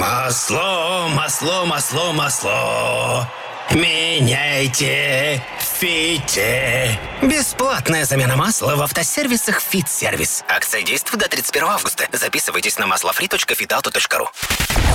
Масло, масло, масло, масло. Меняйте «Фите». Бесплатная замена масла в автосервисах «Фит-сервис». Акция действует до 31 августа. Записывайтесь на maslofree.fitauto.ru.